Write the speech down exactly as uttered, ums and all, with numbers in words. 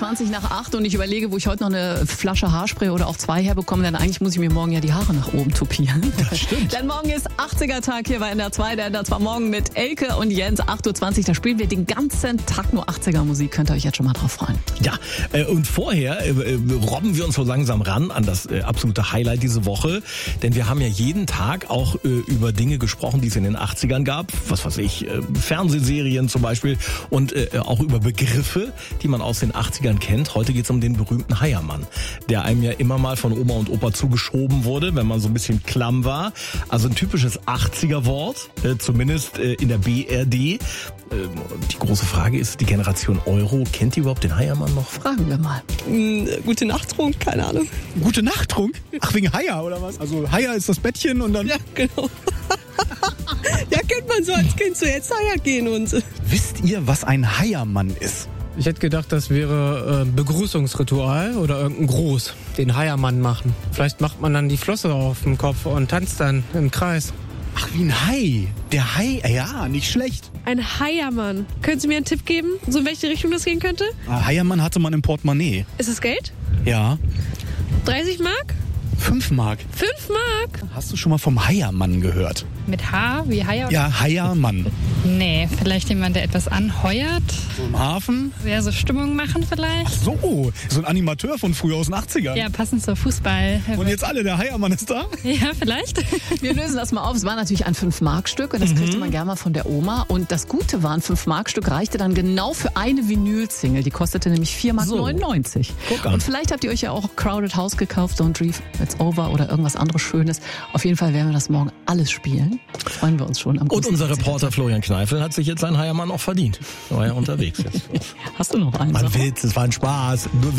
zwanzig nach acht und ich überlege, wo ich heute noch eine Flasche Haarspray oder auch zwei herbekomme, denn eigentlich muss ich mir morgen ja die Haare nach oben tupieren. Das stimmt. Denn morgen ist achtziger-Tag hier bei N D R zwei, der N D R zwei Morgen mit Elke und Jens, acht Uhr zwanzig. Da spielen wir den ganzen Tag nur achtziger-Musik. Könnt ihr euch jetzt schon mal drauf freuen. Ja, äh, und vorher äh, äh, robben wir uns so langsam ran an das äh, absolute Highlight diese Woche. Denn wir haben ja jeden Tag auch äh, über Dinge gesprochen, die es in den achtzigern gab. Was weiß ich, äh, Fernsehserien zum Beispiel. Und äh, auch über Begriffe, die man aus den achtzigern kennt. Heute geht es um den berühmten Heiermann, der einem ja immer mal von Oma und Opa zugeschoben wurde, wenn man so ein bisschen klamm war. Also ein typisches achtziger-Wort, äh, zumindest äh, in der B R D. Äh, die große Frage ist, die Generation Euro, kennt die überhaupt den Heiermann noch? Fragen wir mal. Hm, gute Nachttrunk, keine Ahnung. Gute Nachttrunk? Ach, wegen Haier oder was? Also Haier ist das Bettchen und dann... Ja, genau. Ja, kennt man so als Kind so jetzt Haier gehen und so. Wisst ihr, was ein Heiermann ist? Ich hätte gedacht, das wäre ein Begrüßungsritual oder irgendein Gruß, den Heiermann machen. Vielleicht macht man dann die Flosse auf dem Kopf und tanzt dann im Kreis. Ach, wie ein Hai. Der Hai, ja, nicht schlecht. Ein Heiermann. Können Sie mir einen Tipp geben, so in welche Richtung das gehen könnte? Ah, Heiermann hatte man im Portemonnaie. Ist es Geld? Ja. dreißig Mark? Fünf Mark. fünf Mark? Hast du schon mal vom Heiermann gehört? Mit H wie Haier? Ja, Heiermann. Nee, vielleicht jemand, der etwas anheuert. So im Hafen? Ja, so Stimmung machen vielleicht. So, so ein Animateur von früher aus den achtzigern. Ja, passend zur Fußball. Und jetzt alle, der Heiermann ist da? Ja, vielleicht. Wir lösen das mal auf. Es war natürlich ein fünf-Mark-Stück und das Mhm. kriegte man gerne mal von der Oma. Und das Gute war, ein fünf-Mark-Stück reichte dann genau für eine Vinyl-Single. Die kostete nämlich vier Mark neunundneunzig. Guck an. Und vielleicht habt ihr euch ja auch Crowded House gekauft, Don't Dream It's Over oder irgendwas anderes Schönes. Auf jeden Fall werden wir das morgen alles spielen. Freuen wir uns schon am Und großen unser achtziger-Tag. Reporter Florian Kneifel hat sich jetzt seinen Heiermann auch verdient. War ja unterwegs jetzt. Hast du noch einen? Mann, Sag mal. Witz, es war ein Spaß. Nur